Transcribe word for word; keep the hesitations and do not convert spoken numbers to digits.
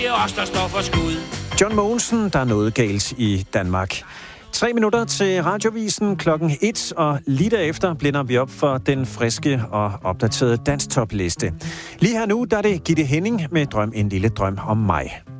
Det er os, der står for skud. John Mogensen, der er noget galt i Danmark. Tre minutter til Radiovisen klokken et, og lige derefter blænder vi op for den friske og opdaterede danstopliste. Lige her nu, der er det Gitte Henning med Drøm en lille drøm om mig.